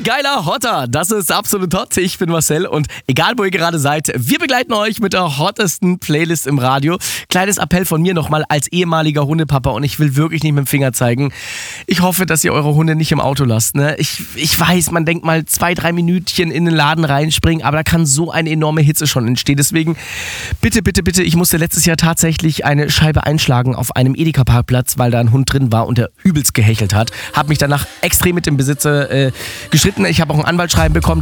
Geiler Hotter, das ist absolut hot. Ich bin Marcel und egal wo ihr gerade seid, wir begleiten euch mit der hottesten Playlist im Radio. Kleines Appell von mir nochmal als ehemaliger Hundepapa und ich will wirklich nicht mit dem Finger zeigen. Ich hoffe, dass ihr eure Hunde nicht im Auto lasst. Ne? Ich weiß, man denkt mal 2-3 Minütchen in den Laden reinspringen, aber da kann so eine enorme Hitze schon entstehen. Deswegen bitte, ich musste letztes Jahr tatsächlich eine Scheibe einschlagen auf einem Edeka-Parkplatz, weil da ein Hund drin war und der übelst gehechelt hat. Hab mich danach extrem mit dem Besitzer gestritten. Ich habe auch ein Anwaltsschreiben bekommen.